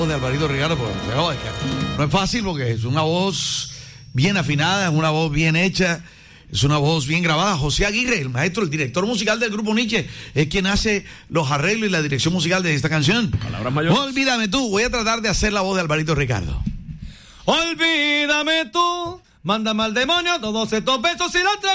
de Alvarito Ricardo, pues, no es fácil porque es una voz bien afinada, es una voz bien hecha, es una voz bien grabada. José Aguirre, el maestro, el director musical del grupo Nietzsche, es quien hace los arreglos y la dirección musical de esta canción. Palabras mayores. Olvídame tú, voy a tratar de hacer la voz de Alvarito Ricardo. Olvídame tú, mándame al demonio todos estos besos y la